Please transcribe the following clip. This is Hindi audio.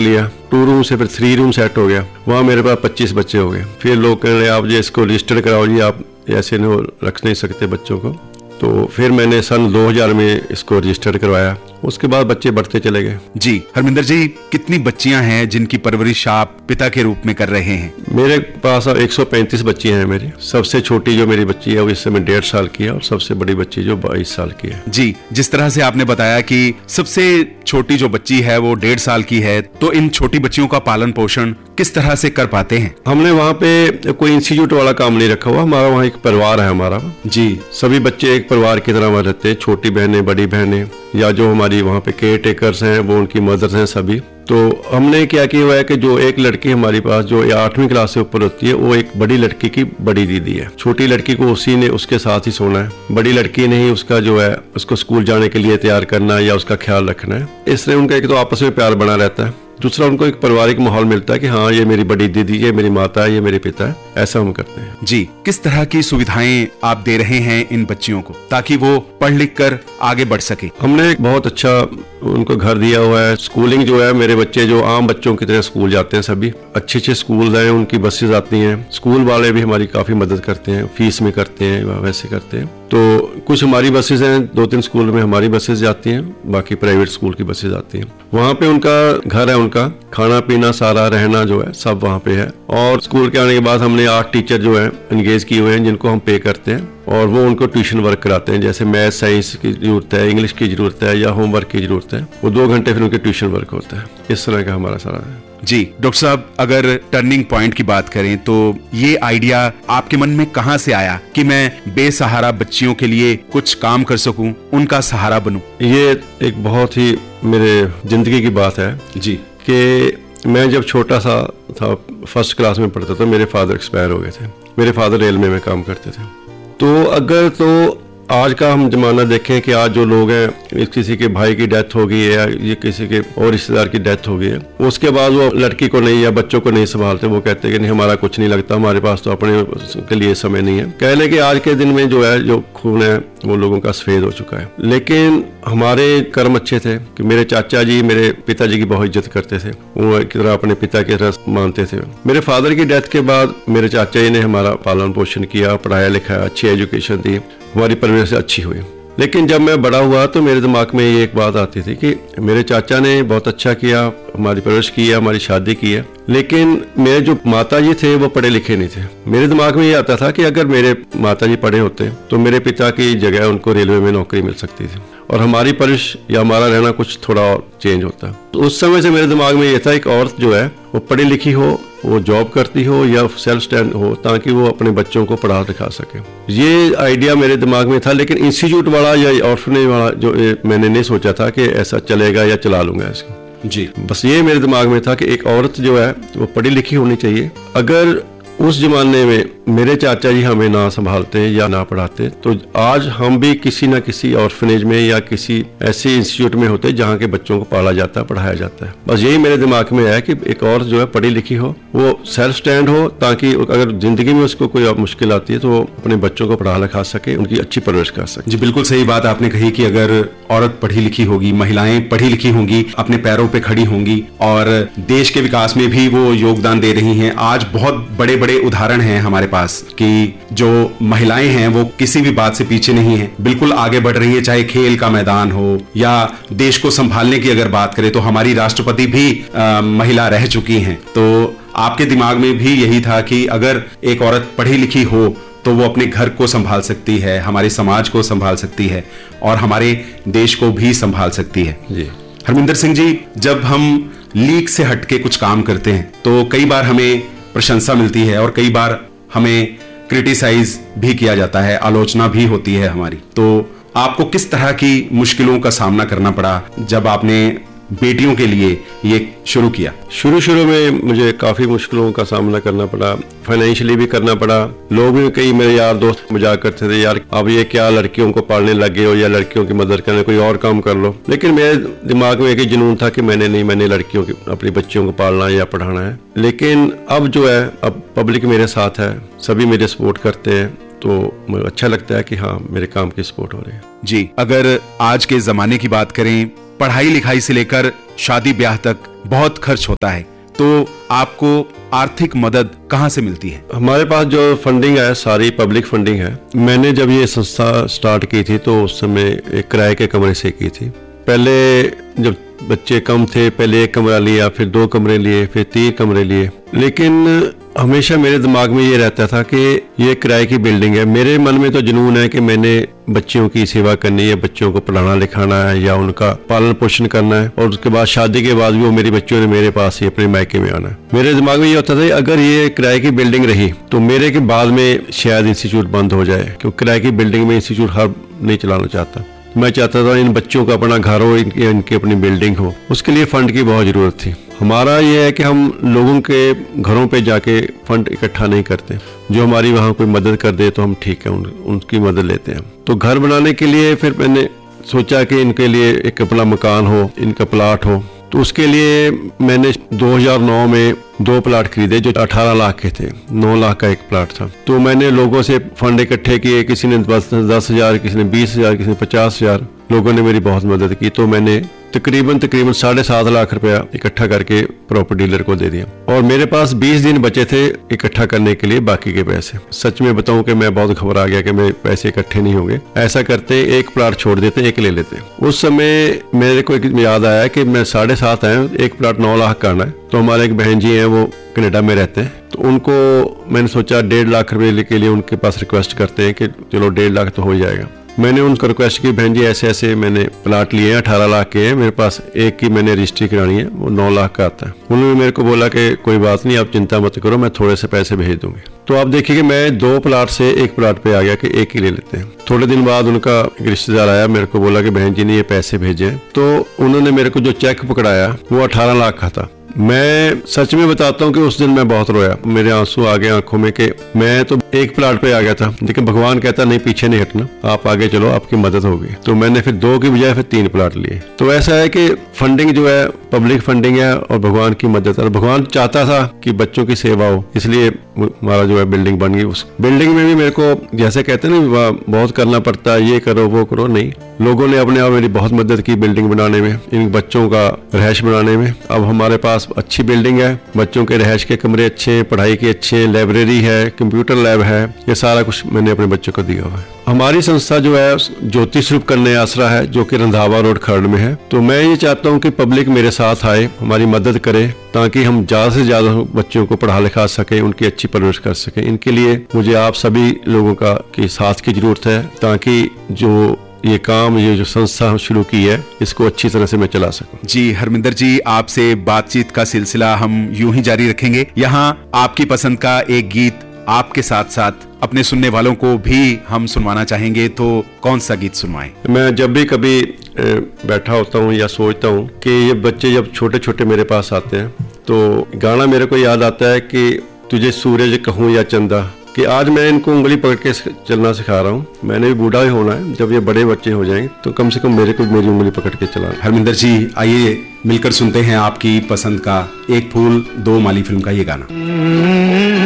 लिया, 2 रूम से फिर 3 रूम सेट हो गया, वहाँ मेरे पास 25 बच्चे हो गए। फिर लोग कह रहे आप ये इसको रजिस्टर कराओ जी, आप ऐसे नहीं रख नहीं सकते बच्चों को। तो फिर मैंने सन 2000 में इसको रजिस्टर करवाया, उसके बाद बच्चे बढ़ते चले गए। जी हरमिंदर जी, कितनी बच्चियां हैं जिनकी परवरिश आप पिता के रूप में कर रहे हैं? मेरे पास 135 बच्चियां हैं मेरी। सबसे छोटी जो मेरी बच्ची है वो इस समय 1.5 साल की है और सबसे बड़ी बच्ची जो 22 साल की है। जी, जिस तरह से आपने बताया कि सबसे छोटी जो बच्ची है वो 1.5 साल की है, तो इन छोटी बच्चियों का पालन पोषण किस तरह से कर पाते हैं? हमने वहाँ पे कोई इंस्टीट्यूट वाला काम नहीं रखा हुआ, हमारा वहाँ एक परिवार है हमारा। जी, सभी बच्चे एक परिवार की तरह वहाँ रहते हैं, छोटी बहनें, बड़ी बहनें, या जो हमारी वहाँ पे केयर टेकर्स हैं वो उनकी मदर्स हैं सभी। तो हमने क्या किया हुआ है कि जो एक लड़की हमारे पास जो 8वीं क्लास से ऊपर होती है वो एक बड़ी लड़की की बड़ी दीदी है। छोटी लड़की को उसी ने उसके साथ ही सोना है, बड़ी लड़की ने ही उसका जो है उसको स्कूल जाने के लिए तैयार करना है या उसका ख्याल रखना है। इसलिए उनका एक तो आपस में प्यार बना रहता है, दूसरा उनको एक पारिवारिक माहौल मिलता है कि हाँ ये मेरी बड़ी दीदी, ये मेरी माता है, ये मेरे पिता है, ऐसा हम करते हैं। जी, किस तरह की सुविधाएं आप दे रहे हैं इन बच्चियों को ताकि वो पढ़ लिख कर आगे बढ़ सके? हमने एक बहुत अच्छा उनको घर दिया हुआ है। स्कूलिंग जो है, मेरे बच्चे जो आम बच्चों की तरह स्कूल जाते हैं, सभी अच्छे अच्छे स्कूल हैं, उनकी बसेज आती हैं। स्कूल वाले भी हमारी काफी मदद करते हैं, फीस में करते हैं, वैसे करते हैं। तो कुछ हमारी बसेज हैं, 2-3 स्कूल में हमारी बसेज जाती हैं, बाकी प्राइवेट स्कूल की बसेज आती हैं। वहाँ पे उनका घर है, उनका खाना पीना सारा रहना जो है सब वहाँ पे है। और स्कूल के आने के बाद हमने 8 टीचर जो है एंगेज किए हुए हैं जिनको हम पे करते हैं और वो उनको ट्यूशन वर्क कराते हैं। जैसे मैथ साइंस की जरूरत है, इंग्लिश की जरूरत है या होमवर्क की जरूरत है, वो 2 घंटे फिर उनके ट्यूशन वर्क होता है। इस तरह का हमारा सारा है। जी डॉक्टर साहब, अगर टर्निंग पॉइंट की बात करें तो ये आइडिया आपके मन में कहाँ से आया कि मैं बेसहारा बच्चियों के लिए कुछ काम कर सकूं, उनका सहारा बनूं? ये एक बहुत ही मेरे जिंदगी की बात है जी, कि मैं जब छोटा सा था, 1st क्लास में पढ़ता था, मेरे फादर एक्सपायर हो गए थे। मेरे फादर रेलवे में काम करते थे। तो अगर तो आज का हम जमाना देखें कि आज जो लोग हैं, किसी के भाई की डेथ हो गई है या ये किसी के और रिश्तेदार की डेथ हो गई है, उसके बाद वो लड़की को नहीं या बच्चों को नहीं संभालते, वो कहते हैं कि नहीं हमारा कुछ नहीं लगता, हमारे पास तो अपने के लिए समय नहीं है। कह लें कि आज के दिन में जो है जो खून है वो लोगों का सफेद हो चुका है। लेकिन हमारे कर्म अच्छे थे कि मेरे चाचा जी मेरे पिताजी की बहुत इज्जत करते थे, वो एक तरह अपने पिता की तरह मानते थे। मेरे फादर की डेथ के बाद मेरे चाचा जी ने हमारा पालन पोषण किया, पढ़ाया लिखाया, अच्छी एजुकेशन दी, हमारी परवरिश अच्छी हुई। लेकिन जब मैं बड़ा हुआ तो मेरे दिमाग में ये एक बात आती थी कि मेरे चाचा ने बहुत अच्छा किया, हमारी परवरिश की है, हमारी शादी की है, लेकिन मेरे जो माता जी थे वो पढ़े लिखे नहीं थे। मेरे दिमाग में ये आता था कि अगर मेरे माता जी पढ़े होते तो मेरे पिता की जगह उनको रेलवे में नौकरी मिल सकती थी और हमारी परवरिश या हमारा रहना कुछ थोड़ा और चेंज होता। तो उस समय से मेरे दिमाग में ये था एक औरत जो है वो पढ़ी लिखी हो, वो जॉब करती हो या सेल्फ स्टैंड हो, ताकि वो अपने बच्चों को पढ़ा लिखा सके। ये आइडिया मेरे दिमाग में था, लेकिन इंस्टीट्यूट वाला या ऑर्फनेज वाला जो मैंने नहीं सोचा था कि ऐसा चलेगा या चला लूंगा इसको। जी, बस ये मेरे दिमाग में था कि एक औरत जो है वो पढ़ी लिखी होनी चाहिए। अगर उस जमाने में मेरे चाचा जी हमें ना संभालते या ना पढ़ाते तो आज हम भी किसी न किसी ऑर्फनेज में या किसी ऐसे इंस्टीट्यूट में होते जहाँ के बच्चों को पाला जाता है, पढ़ाया जाता है। बस यही मेरे दिमाग में है कि एक औरत जो है पढ़ी लिखी हो, वो सेल्फ स्टैंड हो, ताकि अगर जिंदगी में उसको कोई मुश्किल आती है तो वो अपने बच्चों को पढ़ा लिखा सके, उनकी अच्छी परवरिश कर सके। जी बिल्कुल सही बात आपने कही कि अगर औरत पढ़ी लिखी होगी, महिलाएं पढ़ी लिखी होंगी, अपने पैरों पे खड़ी होंगी और देश के विकास में भी वो योगदान दे रही हैं। आज बहुत बड़े बड़े उदाहरण हैं हमारे पास कि जो महिलाएं हैं वो किसी भी बात से पीछे नहीं है, बिल्कुल आगे बढ़ रही है, चाहे खेल का मैदान हो या देश को संभालने की अगर बात करें तो हमारी राष्ट्रपति भी महिला रह चुकी हैं। तो आपके दिमाग में भी यही था कि अगर एक औरत पढ़ी लिखी हो तो वो अपने घर को संभाल सकती है, हमारे समाज को संभाल सकती है और हमारे देश को भी संभाल सकती है। जी हरमिंदर सिंह जी, जब हम लीक से हटके कुछ काम करते हैं तो कई बार हमें प्रशंसा मिलती है और कई बार हमें क्रिटिसाइज भी किया जाता है, आलोचना भी होती है हमारी। तो आपको किस तरह की मुश्किलों का सामना करना पड़ा जब आपने बेटियों के लिए ये शुरू किया? शुरू में मुझे काफी मुश्किलों का सामना करना पड़ा, फाइनेंशियली भी करना पड़ा। लोग भी, कई मेरे यार दोस्त मजाक करते थे, यार अब ये क्या लड़कियों को पालने लग गए हो या लड़कियों की मदद करने, कोई और काम कर लो। लेकिन मेरे दिमाग में एक ही जुनून था कि मैंने लड़कियों की, अपनी बच्चियों को पालना या पढ़ाना है। लेकिन अब जो है, अब पब्लिक मेरे साथ है, सभी मेरे सपोर्ट करते हैं, तो मुझे अच्छा लगता है कि हाँ मेरे काम की सपोर्ट हो रही है। जी, अगर आज के जमाने की बात करें, पढ़ाई लिखाई से लेकर शादी ब्याह तक बहुत खर्च होता है, तो आपको आर्थिक मदद कहाँ से मिलती है? हमारे पास जो फंडिंग है सारी पब्लिक फंडिंग है। मैंने जब ये संस्था स्टार्ट की थी तो उस समय एक किराए के कमरे से की थी। पहले जब बच्चे कम थे, पहले एक कमरा लिया, फिर 2 कमरे लिए, फिर 3 कमरे लिए। लेकिन हमेशा मेरे दिमाग में ये रहता था कि ये किराए की बिल्डिंग है। मेरे मन में तो जुनून है कि मैंने बच्चों की सेवा करनी है, बच्चों को पढ़ाना लिखाना है या उनका पालन पोषण करना है, और उसके बाद शादी के बाद भी वो मेरे बच्चों ने मेरे पास ही अपने मायके में आना है। मेरे दिमाग में ये होता था अगर ये किराए की बिल्डिंग रही तो मेरे के बाद में शायद इंस्टीट्यूट बंद हो जाए, क्योंकि किराए की बिल्डिंग में इंस्टीट्यूट हर नहीं चलाना चाहता। मैं चाहता था इन बच्चों का अपना घर हो, इनकी अपनी बिल्डिंग हो। उसके लिए फंड की बहुत ज़रूरत थी। हमारा ये है कि हम लोगों के घरों पे जाके फंड इकट्ठा नहीं करते। जो हमारी वहाँ कोई मदद कर दे तो हम ठीक है, उनकी मदद लेते हैं। तो घर बनाने के लिए फिर मैंने सोचा कि इनके लिए एक अपना मकान हो, इनका प्लाट हो। तो उसके लिए मैंने 2009 में 2 प्लाट खरीदे जो 18 लाख के थे। 9 लाख का एक प्लाट था। तो मैंने लोगों से फंड इकट्ठे किए, किसी ने 10,000, किसी ने 20,000, किसी ने 50,000। लोगों ने मेरी बहुत मदद की। तो मैंने तकरीबन 7.5 लाख रुपया इकट्ठा करके प्रॉपर्टी डीलर को दे दिया, और मेरे पास 20 दिन बचे थे इकट्ठा करने के लिए बाकी के पैसे। सच में बताऊं कि मैं बहुत घबरा गया कि मेरे पैसे इकट्ठे नहीं होंगे। ऐसा करते एक प्लाट छोड़ देते, एक ले लेते। उस समय मेरे को एक याद आया कि मैं 7.5 आए, एक प्लाट 9 लाख करना है। तो हमारे एक बहन जी हैं, वो कनाडा में रहते हैं। तो उनको मैंने सोचा 1.5 लाख रुपए के लिए उनके पास रिक्वेस्ट करते हैं कि चलो 1.5 लाख तो हो जाएगा। मैंने उनको रिक्वेस्ट की, बहन जी ऐसे ऐसे मैंने प्लाट लिए हैं, 18 लाख के हैं, मेरे पास एक की मैंने रजिस्ट्री करानी है, वो 9 लाख का आता है। उन्होंने मेरे को बोला कि कोई बात नहीं, आप चिंता मत करो, मैं थोड़े से पैसे भेज दूंगी। तो आप देखिए कि मैं 2 प्लाट से 1 प्लाट पे आ गया कि एक ही ले लेते हैं। थोड़े दिन बाद उनका एक रिश्तेदार आया, मेरे को बोला कि बहन जी ने ये पैसे भेजे। तो उन्होंने मेरे को जो चेक पकड़ाया वो 18 लाख का था। मैं सच में बताता हूँ कि उस दिन मैं बहुत रोया, मेरे आंसू आ गए आंखों में कि मैं तो एक प्लाट पे आ गया था, लेकिन भगवान कहता नहीं पीछे नहीं हटना, आप आगे चलो, आपकी मदद होगी। तो मैंने फिर 2 की बजाय फिर 3 प्लाट लिए। तो ऐसा है कि फंडिंग जो है पब्लिक फंडिंग है और भगवान की मदद है। भगवान चाहता था कि बच्चों की सेवा हो, इसलिए हमारा जो है बिल्डिंग बन गई। उस बिल्डिंग में भी मेरे को जैसे कहते हैं ना बहुत करना पड़ता है, ये करो वो करो, नहीं, लोगों ने अपने आप मेरी बहुत मदद की बिल्डिंग बनाने में, इन बच्चों का रहायश बनाने में। अब हमारे पास अच्छी बिल्डिंग है, बच्चों के रहायश के कमरे अच्छे, पढ़ाई के अच्छे, लाइब्रेरी है, कंप्यूटर लैब है, ये सारा कुछ मैंने अपने बच्चों को दिया हुआ है। हमारी संस्था जो है ज्योति स्वरूप कन्या आसरा है, जो कि रंधावा रोड खरड़ में है। तो मैं ये चाहता हूँ कि पब्लिक मेरे साथ आए, हमारी मदद करे, ताकि हम ज्यादा से ज्यादा बच्चों को पढ़ा लिखा सके, उनकी अच्छी परवरिश कर सके। इनके लिए मुझे आप सभी लोगों का की साथ की जरूरत है, ताकि जो ये काम, ये जो संस्था शुरू की है, इसको अच्छी तरह से मैं चला सकूं। जी हरमिंदर जी, आपसे बातचीत का सिलसिला हम यूं ही जारी रखेंगे। यहाँ आपकी पसंद का एक गीत आपके साथ साथ अपने सुनने वालों को भी हम सुनवाना चाहेंगे, तो कौन सा गीत सुनवाएं? मैं जब भी कभी बैठा होता हूँ या सोचता हूँ कि ये बच्चे जब छोटे छोटे मेरे पास आते हैं, तो गाना मेरे को याद आता है कि तुझे सूरज कहूँ या चंदा, कि आज मैं इनको उंगली पकड़ के चलना सिखा रहा हूँ। मैंने भी बूढ़ा ही होना है, जब ये बड़े बच्चे हो जाएंगे तो कम से कम मेरे को मेरी उंगली पकड़ के चलाना। हरमिंदर जी, आइए मिलकर सुनते हैं आपकी पसंद का एक फूल दो माली फिल्म का ये गाना।